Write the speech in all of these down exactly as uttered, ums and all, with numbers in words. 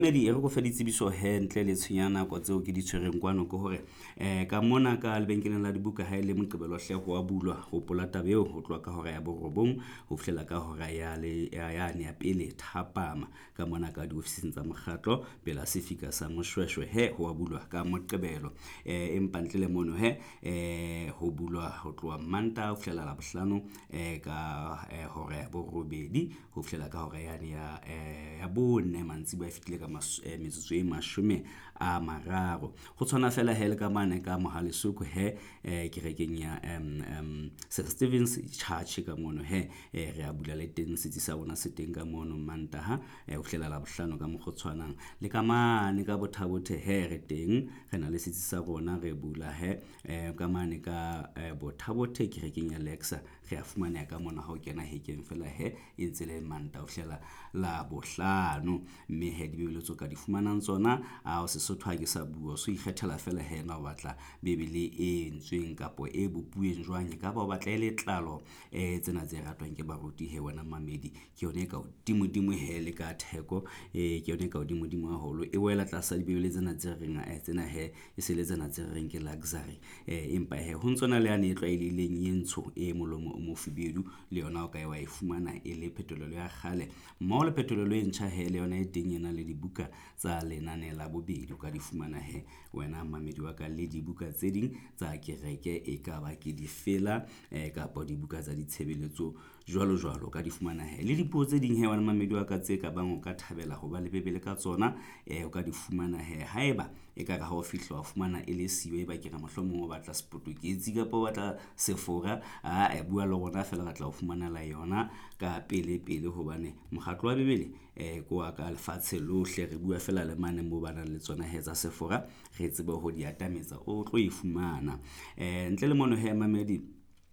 Medi e re go feditse biso hentle le tshenyana kwa tseo ke di tshwereng kwano go hore eh ka mona ka lebenkeleng la dibuka ha ile moqebelo hlego wa bulwa go polata beo go tloa ka hora ya borobong ho fihlela ka hora ya le ya ne ya pele thapama ka mona ka diofising tsa mokgatlo bela se fika sa moshweshwe he ho wa bulwa ka moqebelo eh empa ntle le mono he eh ho bulwa ho tloa manta ho fihlela la bohlano eh ka hora ya borobedi ho fihlela ka hora ya ya ya bone mantsi ba fitile ka metsotso e mashome a mararo go tshwana fela hele ka mane ka Mohalesuku he ke rekeng ya um Sir Stevens Church ka mono he re a bula le teng setsi sa bona se teng ka mono Mantaha o fihlela la bohlano ka mogotshwanang le ka mane ka bothabothe he re teng re na le setsi sa bona re bula he ka mane ka bothabothe ke rekeng ya Lexa re a fumana ka mona ha o kena hekeng fela he e ntse le Manta o fihlela la bohlano mme he di tso ka di fumanang tsona a o se sothwa ke sa buo so ikgethela fela hena o batla bebele e ntsweng kapo e bopueng jwang ka ba o batla ile tlalo e tsena tse ratwang ke baruti he wena mamedi ke yone ka dimodimo hele ka theko e ke yone ka dimodimo haholo e wela tlasa di bebele tsena tse renga e tsena he e se le tsena tse reng ke luxury e empa he ho ntsona le ane e tlwaileng yentsho e molomo o mofubedu le yona o ka e wa e fumana e le phetolelo ya khale mo le phetolelo e ntjha he le yona e teng yena le dibuka tsa lenane la bobedi ka di fumana he wena mamedi wa ka le dibuka tse ding tsa kereke e ka ba ke di fela eh ka po dibuka tsa ditshebeletso jwalo jwalo ka di fumana he le dipuo tse ding he wena mamedi wa ka tse ka bang o ka thabela ho ba le bebele ka tsona eh o ka di fumana he haeba e ka ka ha o fihla wa fumana e le siwe ba ke ra mohlomong o batla Seportuguese ka po batla Sefora a e bua le rona fela ra tla o fumana la yona ka pele pele hobane mokgatlo wa bebele eh ko ka lefatshe lohle re bua fela le mane mo bana le tsona he tsa Sefora re tsebe ho di atametsa o tlo e fumana eh ntle le mono he mamedi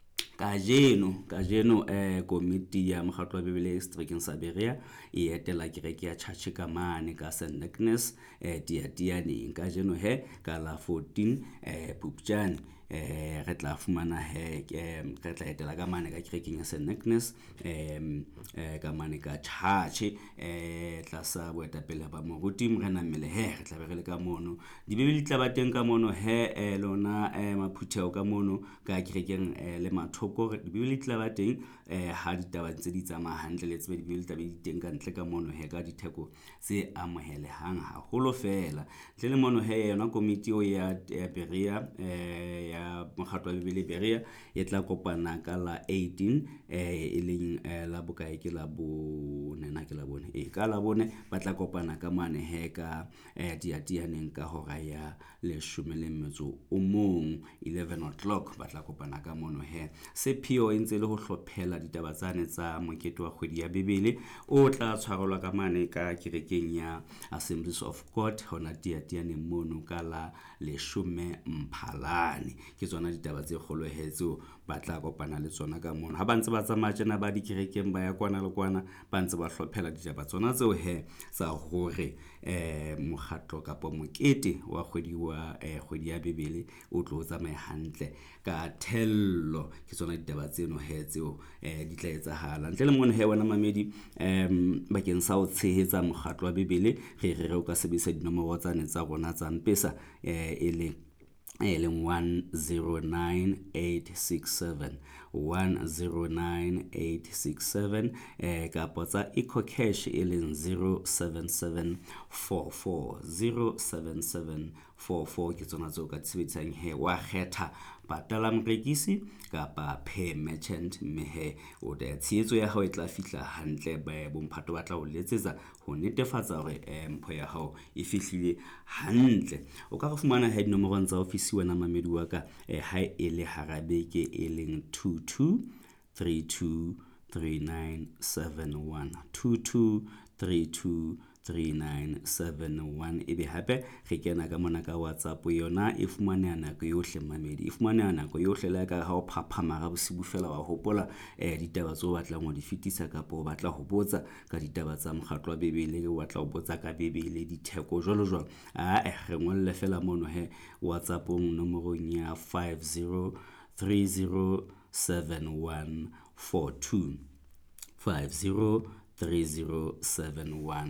ka jeno ka jeno eh komiti ya mokgatlo wa bebele Streekeng sa Berea e etela kereke ya Church ka mane ka Saint Agnes eh Diatiane ka jeno he ka la fourteen eh Phupjane eh re tla fumana he re tla etela ka mane ka kerekeng ya Saint Agnes em eh ka mane ka Church eh tla sa boetapele ba moruti morena mmele he re tla be re le ka mono di bebele tla ba teng ka mono he lona eh maphutheo ka mono ka kerekeng le matho go di bebele tla ba teng eh ha ditaba tse di tsamaya hantle le tsebe di bebele tla be di teng ka ntle ka mono he ka ditheko tse amohele hang ha holo fela tle le mono he yona komiti o ya Berea eh ya mokgatlo wa bebele Berea e tla kopana ka la eighteen eh e leng la bokae ke la bo nena ke la bone e ka la bone ba tla kopana ka mane he ka eh Diatianeng ka hora ya leshome le metso o mong eleven o'clock ba tla kopana ka mono he Sepheo e ntse le ho hlophela ditaba tsane tsa mokete wa kgwedi ya bebele o tla tshwarelwa ka mane ka kerekeng ya Assemblies of God hona Diatianeng mono ka la leshome Mphalane ke tsona ditaba tse kgolohetso ba tla kopana le tsona ka mono ha ba ntse ba tsamaya tsena ba di kerekeng ba ya kwana le kwana ba ntse ba hlophela ditaba tsona tseo he tsa hore eh mokgatlo ka po mokete wa kgwedi wa kgwedi ya bebele o tlo tsamaya hantle ka thello ke tsona ditaba tseno he tseo eh di tla etsahala ntle le mona he wena mamedi em bakeng sa o tshehetsa mokgatlo wa bebele re re o ka sebedisa dinomoro tsa ne tsa rona tsa mpesa eh e le e leng one zero nine eight six seven one zero nine eight six seven eh ka potsa eco cash e leng zero seven seven four four zero seven seven four four ke tsona tso ka tsebetsang he wa kgetha patala mrekisi kapa pay merchant mehe o da tshetso ya hao e tla fihla hantle ba bomphato ba tla o letsetsa ho netefatsa hore empho ya hao e fihlile hantle o ka go fumana he dinomoro tsa office wena mamedi wa ka eh ha e le harabeke e leng two two three two three nine seven one two two three two three nine seven one e be hape re kena ka mona ka WhatsApp yona e fumana nako yohle mamedi e fumana nako yohle la ka ha o phaphama ga bosibu fela wa hopola eh ditaba tso batla ngo di fitisa ka po batla ho botsa ka ditaba tsa mokgatlo wa bebele ke batla ho botsa ka bebele ditheko jolo jolo a eh re ngolle fela mono he WhatsApp ng nomorong ya five zero three zero seven one four two five zero three zero seven one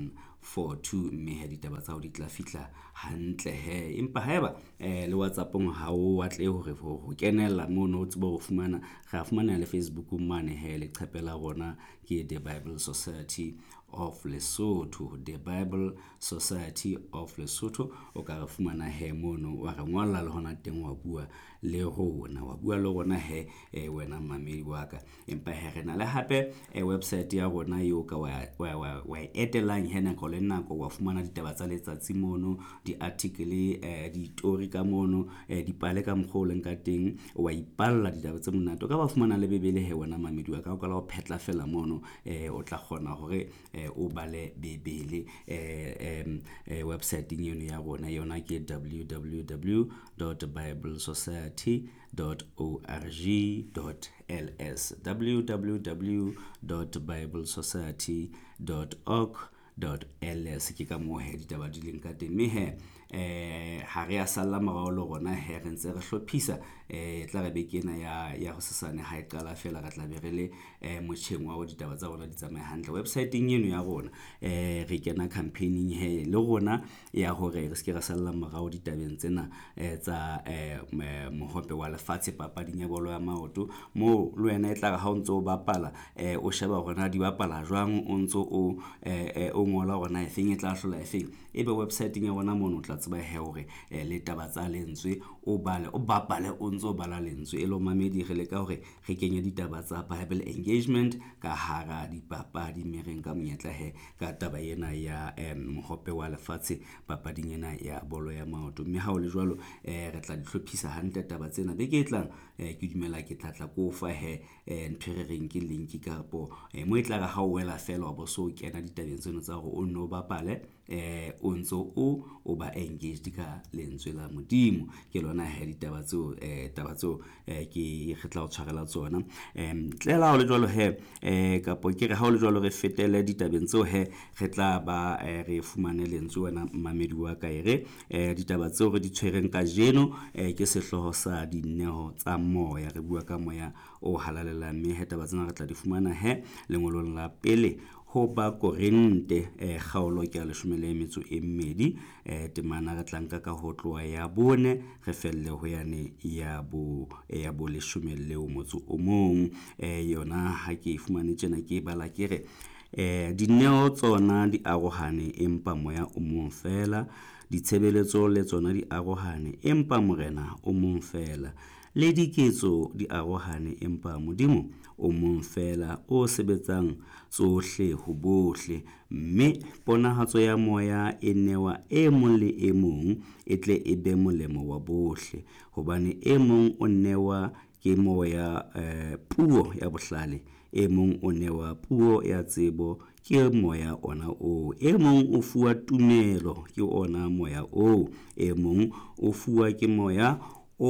four two, mme he ditaba tsa ho di tla fitla hantle he. Empa haeba eh, le WhatsAppong ha o watle hore ho kenella mono o tsebe ho fumana, ra fumana le Facebook mane he, le qhepela rona ke The Bible Society of Lesotho, The Bible Society of Lesotho. O ka re fumana he mono, wa re ngolla le hona teng, wa bua le rona, wa bua le rona he eh, wena mamedi wa ka. Empa he re na le hape eh, website ya rona yo ka wa wa wa, wa etelang he nako le nako, wa fumana ditaba tsa letsatsi mono, di article eh, di story ka mono, eh, di pale ka mokgwa o leng ka teng, wa ipalla ditaba tse monate. O ka ba fumana le bebele he wena mamedi wa ka, o ka la ho phetla fela mono, eh, o tla kgona hore eh, o bale bebele eh, um, eh, website eno ya rona yona ke w w w dot bible society dot org dot l s, w w w dot bible society dot org dot l s. Ke ka moo he ditaba di leng ka teng, mme he eh ha re a salla morao le rona he re ntse re hlophisa eh tla re bekena ya ya ho sesane ha e qala fela ka tla be re le eh motjheng wa ditaba tsa rona di tsamaye hantle. Website-eng eno ya rona eh re kena campaigning he le rona ya hore re se ke ra salla morao ditabeng tsena eh tsa eh mohope wa lefatshe papading ya bolo ya maoto, mo le wena e tla ga ha o ntso o bapala eh o sheba rona di bapala jwang, o ntso o eh o ngola rona e feng e tla hlola e feng, ebe website-eng ya rona mono tla tseba he hore eh, le taba tsa lentswe o bale o bapale o ntso bala lentswe. E lo mamedi re le ka hore re kenye ditaba tsa Bible engagement ka hara dipapadi, mme re nka monyetla he ka taba ena ya um, mohope wa lefatshe papading ena ya bolo ya maoto. Mme ha o le jwalo eh, re tla di hlophisa hantle taba tsena be ke tlang eh, ke dumela ke tla tla ko fa he eh, ntho re reng ke link ka po eh, mo e tla ga ha o wela fela wa bo so kena ditabeng tseno tsa hore o no bapale eh o ntso o o ba engaged ka lentswe la modimo. Ke lona he ditaba tseo eh taba tseo eh ke re tla o tshwarela tsona em tlela o le jwalo he eh ka po ke re ha o le jwalo re fetele ditabeng tseo he re tla ba eh, re fumane lentswe wena mamedi wa ka ere eh ditaba tseo re di tshwereng ka jeno eh ke sehloho sa dineo tsa moya, re bua ka moya o halalelang, mme he taba tsena re tla di fumana he lengolong la pele ho ba Korinte eh kgaolo ke a leshome le metso e mmedi eh temana re tlanka ka ho tloa ya bone re felle ho yane ya bo ya bo leshome le motso o mong eh yona ha ke fumane tjena ke bala ke re eh dineo tsona di arohane empa moya o mong fela, ditshebeletso le tsona di arohane empa morena o mong fela, le diketso di arohane empa modimo o mong fela o sebetsang tsohle ho bohle, mme ponahatso ya moya e newa e mong le e mong e tle e be molemo wa bohle, hobane e mong o newa ke moya eh, puo ya bohlale, e mong o newa puo ya tsebo ke moya ona o, e mong o fuwa tumelo ke ona moya o, e mong o fuwa ke moya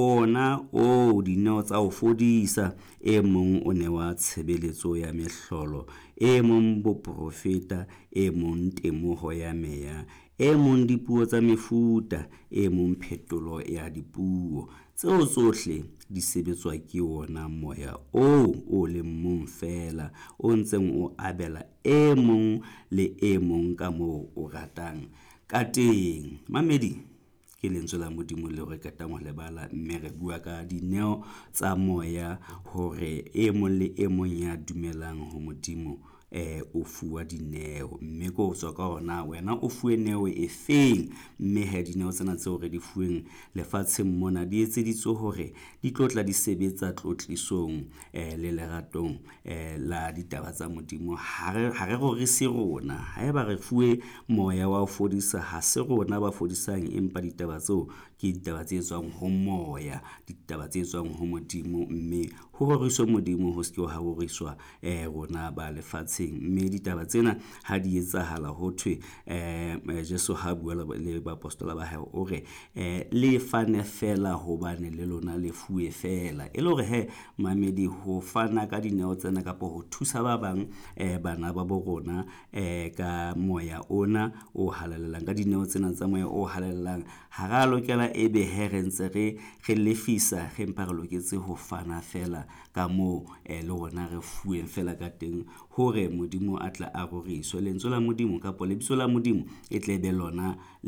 ona o dineo tsa ho fodisa, e mong o newa tshebeletso ya mehlolo, e mong boprofeta, e mong temoho ya meya, e mong dipuo tsa mefuta, e mong phetolo ya dipuo. Tseo tsohle di sebetswa ke ona moya o o le mong fela, o ntseng o abela e mong le e mong ka moo o ratang ka teng. Mamedi ke lentswe la modimo le re katang ho lebala, mme re bua ka dineo tsa moya hore e mong le e mong ya dumelang ho modimo eh o fuwa dineo, mme ko tswa ka hona wena o fuwe neo e feng, mme he dineo tsena tseo re di fuweng lefatsheng mona di etseditswe hore di tlotla di sebetsa tlotlisong eh le leratong eh la ditaba tsa modimo. Ha re ha re re se rona haeba re fuwe moya wa ho fodisa, ha se rona ba fodisang, empa ditaba tseo ke ditaba tse tswang ho moya, ditaba tse tswang ho modimo, mme ho roriswa modimo ho se ke ha roriswa eh rona ba lefatshe. Mme ditaba tsena ha di etsahala ho thwe eh Jesu ha bua le bapostola ba hae o re eh le fane fela hobane le lona le fuwe fela, e le hore he mamedi ho fana ka dineo tsena ka ho thusa ba bang eh bana ba bo rona eh ka moya ona o halalelang, ka dineo tsena tsa moya o halalelang, ha ra lokela ebe he re ntse re re lefisa re mpa re loketse ho fana fela ka moo eh, le rona re fueng fela ka teng hore modimo a tla a roriswe. Lentswe la modimo kapo lebitso la modimo e tle be lona